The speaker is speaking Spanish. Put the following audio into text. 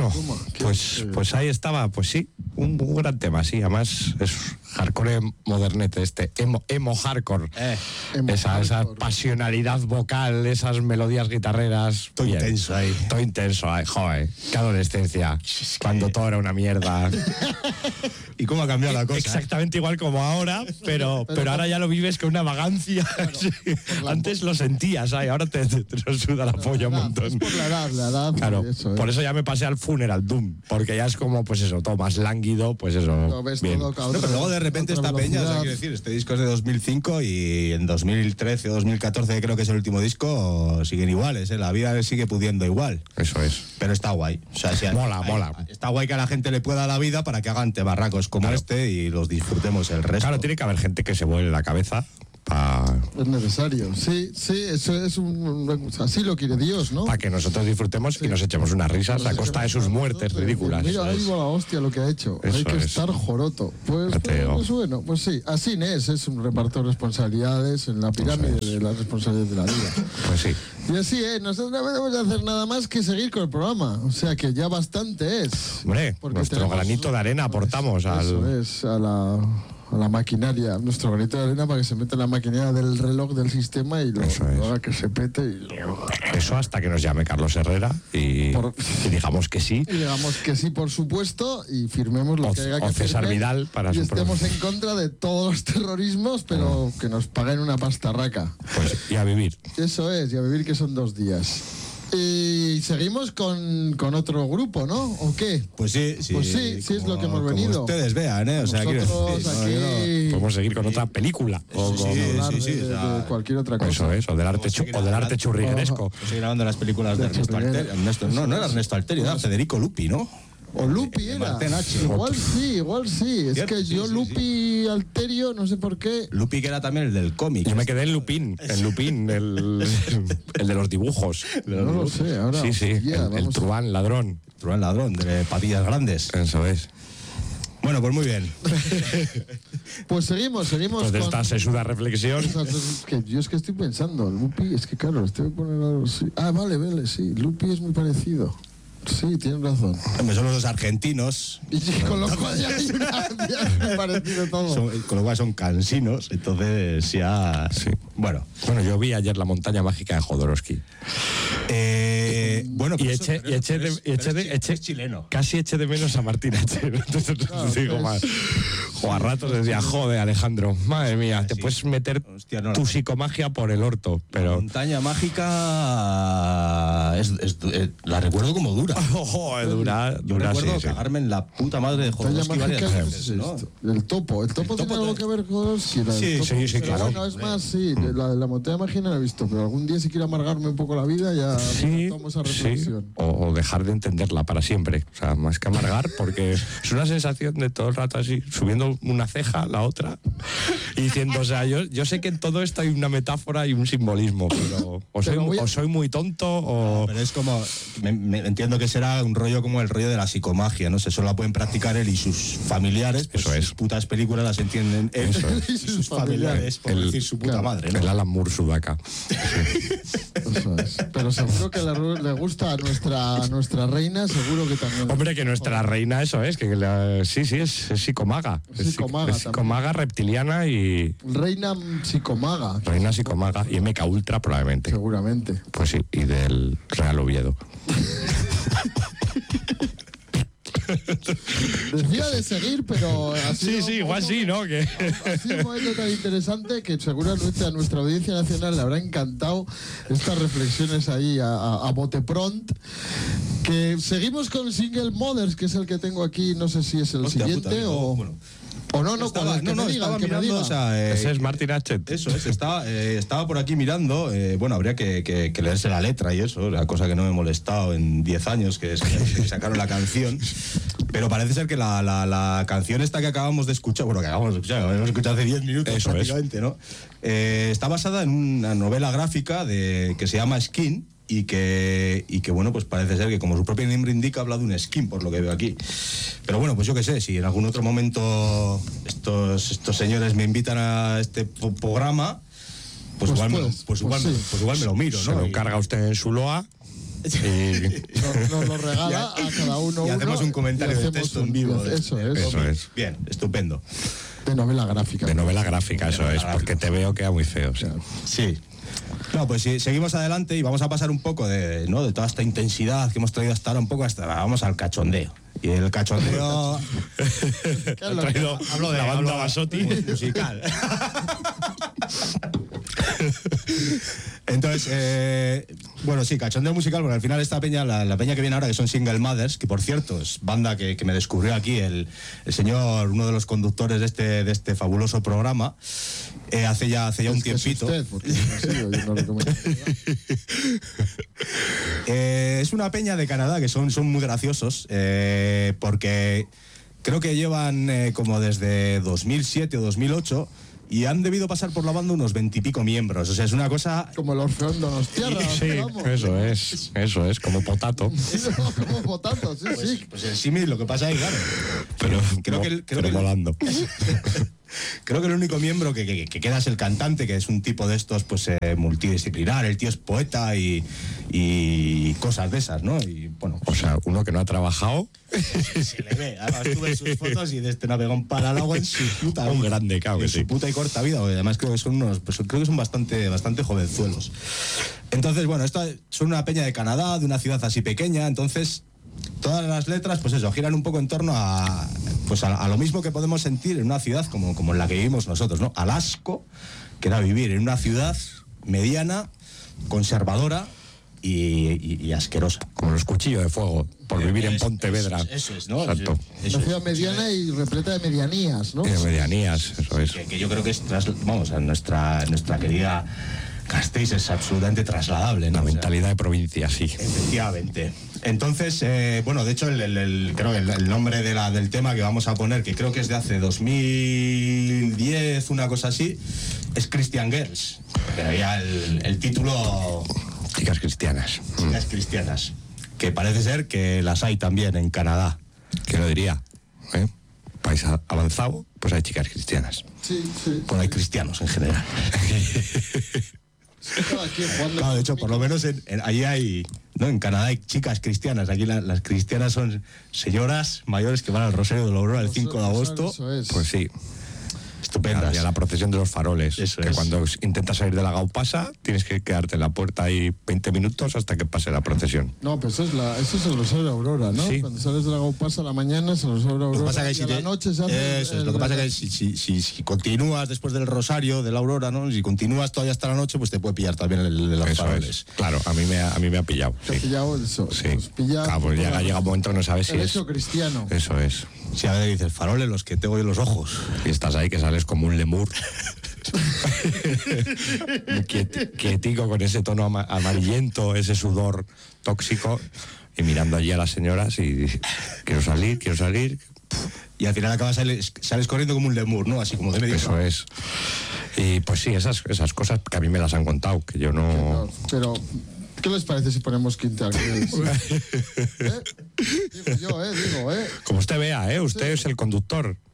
Bueno, pues ahí estaba, pues sí, un gran tema, sí, además es hardcore modernete, emo hardcore, esa pasionalidad vocal, esas melodías guitarreras, todo intenso ahí, joder, qué adolescencia, cuando todo era una mierda. ¿Y cómo ha cambiado la cosa? Exactamente igual como ahora, pero ahora ya lo vives con una vagancia. Claro, sí. Antes lo sentías, ahora te suda la polla un montón. Es por la edad. Claro, por eso ya me pasé al Funeral Doom, porque ya es como, pues eso, todo más lánguido, pues eso. Lo ves bien. todo No, pero luego de repente esta peña, o sea, quiero decir, este disco es de 2005 y en 2013 o 2014, creo que es el último disco, siguen iguales, la vida sigue pudiendo igual. Eso es. Pero está guay. O sea, mola. Está guay que a la gente le pueda la vida para que hagan tebarracos como este y los disfrutemos el resto. Claro, tiene que haber gente que se vuele la cabeza. Es necesario, sí, eso es así lo quiere Dios, ¿no? Para que nosotros disfrutemos y nos echemos unas risas a costa de sus muertes ridículas. Mira, ahí va la hostia lo que ha hecho. Hay que estar joroto. Pues bueno, pues sí, así es un reparto de responsabilidades en la pirámide de las responsabilidades de la vida. Pues sí. Y así nosotros no debemos de hacer nada más que seguir con el programa. O sea que ya bastante es. Hombre, nuestro granito de arena aportamos eso es, a la maquinaria, nuestro granito de arena para que se meta en la maquinaria del reloj del sistema y lo haga que se pete. Eso hasta que nos llame Carlos Herrera y digamos que sí. Y digamos que sí, por supuesto, y firmemos lo que haya que César firmar. Vidal para y estemos en contra de todos los terrorismos, pero que nos paguen una pastarraca. Pues y a vivir. Eso es, y a vivir, que son 2 días. Y seguimos con otro grupo, ¿no? ¿O qué? Pues sí, es lo que hemos venido. Como ustedes vean, O sea, podemos seguir con otra película. De cualquier otra cosa. Eso es, o del arte churrigueresco. Estoy grabando las películas de Ernesto Alterio. No era Ernesto Alterio, era Federico Lupi, ¿no? O Lupi era. Igual sí. Es que yo Lupi Alterio, no sé por qué. Lupi, que era también el del cómic. Yo me quedé en Lupin, el de los dibujos. No lo sé, ahora. Sí, el truán ladrón. Truán ladrón, de patillas grandes. Eso es. Bueno, pues muy bien. Pues seguimos pues de esta sesuda reflexión. Yo es que estoy pensando, Lupi, es que claro, estoy poniendo así. Vale, sí, Lupi es muy parecido. Sí, tienes razón. Son los dos argentinos. Y con lo cual ya hay una parecido todo. Con lo cual son cansinos, entonces ya... Sí. Bueno, yo vi ayer La montaña mágica de Jodorowsky. Bueno, y eché chileno. Casi eché de menos a Martín H. Entonces digo más. O a ratos decía, joder, Alejandro, madre mía, te puedes meter tu psicomagia por el orto, pero... La montaña mágica la recuerdo como dura. Dura. Yo recuerdo cagarme en la puta madre de Jodorowsky varias veces, ¿no? El topo tiene algo que ver con Sí, claro. Bueno, es más, la montaña mágica no la he visto, pero algún día si quiero amargarme un poco la vida ya tomo esa reflexión. O dejar de entenderla para siempre. O sea, más que amargar, porque es una sensación de todo el rato así, subiendo una ceja, la otra, y diciendo, o sea, yo sé que en todo esto hay una metáfora y un simbolismo, pero o soy muy tonto o... No, pero es como, me entiendo que será un rollo como el rollo de la psicomagia, no sé, solo la pueden practicar él y sus familiares, pues sus putas películas las entienden él y sus familiares, por decir su puta madre, ¿no? El Alan Moore Sudaca. Eso es. Pero seguro que le gusta a nuestra reina, seguro que también. Hombre, que nuestra reina, eso es, que sí, es psicomaga. Es psicomaga reptiliana y... Reina psicomaga. Reina psicomaga y MK Ultra probablemente. Seguramente. Pues sí, y del Real Oviedo. Decía de seguir, pero así. Sí, igual sí, ¿no? Que... Ha sido un momento tan interesante que seguramente a nuestra audiencia nacional le habrá encantado estas reflexiones ahí a bote pront. Que seguimos con Single Mothers, que es el que tengo aquí, no sé si es el siguiente o... Bueno. O no, estaba mirando, o sea, ese es Martin Hachette. Eso es, estaba por aquí mirando, bueno, habría que leerse la letra y eso, la cosa que no me he molestado en 10 años que sacaron la canción, pero parece ser que la canción esta que acabamos de escuchar, hemos escuchado hace 10 minutos eso prácticamente, ¿no? Está basada en una novela gráfica que se llama Skin, y que bueno, pues parece ser que como su propio nombre indica habla de un skin, por lo que veo aquí. Pero bueno, pues yo qué sé, si en algún otro momento estos señores me invitan a este programa, pues igual me lo miro, ¿no? Se lo carga usted en su loa. Nos lo regala a cada uno. Y hacemos un comentario de texto en vivo. Eso es. Eso es. Bien, estupendo. De novela gráfica. De novela gráfica, eso es, porque te veo queda muy feo. Sí. Sí. No, pues sí, seguimos adelante y vamos a pasar un poco de toda esta intensidad que hemos traído hasta ahora, un poco vamos al cachondeo. Y el cachondeo... Hablo de la banda Basotti. Musical. Entonces, bueno, sí, cachondeo musical, porque al final esta peña, la peña que viene ahora, que son Single Mothers, que por cierto es banda que me descubrió aquí el señor, uno de los conductores de este fabuloso programa, hace ya un tiempito. Es usted, porque no sé, yo no lo comento. Es una peña de Canadá que son muy graciosos, porque creo que llevan como desde 2007 o 2008 y han debido pasar por la banda unos 20 y pico miembros. O sea, es una cosa... Como el Orfeón Donostiarra. Sí, eso es, como Potato. Como Potato, sí, sí. Pues el símil, lo que pasa ahí, claro. Pero Creo que volando. Creo que el único miembro que queda es el cantante, que es un tipo de estos pues multidisciplinar. El tío es poeta y cosas de esas, ¿no? Y bueno, O sea, uno que no ha trabajado, se le ve. Además tuve sus fotos y de este navegón para el agua en su puta vida. un grande, claro que En su sí. puta y corta vida, porque además creo que son bastante jovenzuelos. Entonces, bueno, son una peña de Canadá, de una ciudad así pequeña, entonces todas las letras, pues eso, giran un poco en torno a lo mismo que podemos sentir en una ciudad como en la que vivimos nosotros, ¿no? Al asco que da vivir en una ciudad mediana, conservadora y asquerosa. Como los cuchillos de fuego, por vivir en Pontevedra. Eso es, ¿no? Exacto. Una ciudad mediana y repleta de medianías, ¿no? Y de medianías, eso es. Que yo creo que es, a nuestra querida Gasteiz es absolutamente trasladable, ¿no? La O sea, mentalidad de provincia, sí. efectivamente. Entonces, bueno, de hecho, creo que el nombre del tema que vamos a poner, que creo que es de hace 2010, una cosa así, es Christian Girls. Pero ya el título... Chicas cristianas. Chicas cristianas. Que parece ser que las hay también en Canadá. ¿Qué lo diría? País avanzado, pues hay chicas cristianas. Sí, sí. Bueno, hay cristianos en general. Cada quien jugando Claro, de hecho, por lo menos allí hay... ¿no? En Canadá hay chicas cristianas. Aquí las cristianas son señoras mayores que van al Rosario de la Aurora el 5 de agosto. Eso es. Pues sí. Estupendas. Y a la procesión de los faroles. Eso que es. cuando intentas salir de la Gaupasa, tienes que quedarte en la puerta ahí 20 minutos hasta que pase la procesión. No, pues eso es el Rosario de Aurora, ¿no? Sí. Cuando sales de la Gaupasa a la mañana es el Rosario de Lo que Aurora. pasa que Y a la noche se hace eso es, lo que pasa que si continúas después del Rosario de la Aurora, ¿no? Si continúas todavía hasta la noche, pues te puede pillar también el de los Eso faroles. es. Claro, a mí me ha pillado. Te ha Sí. pillado eso. Sí. Pues pilla Claro, pues llega un momento que no sabes si el es. hecho cristiano. Eso es. Si a ver, dices, faroles, los que tengo yo en los ojos. Y estás ahí que sales como un lemur. Quietico con ese tono amarillento, ese sudor tóxico, y mirando allí a las señoras y quiero salir. Y al final sales corriendo como un lemur, ¿no? Así como de medio. Eso es. Y pues sí, esas cosas que a mí me las han contado, que yo no... Pero, ¿qué les parece si ponemos Quinta Girls? Digo yo, digo. Como usted vea, usted es el conductor.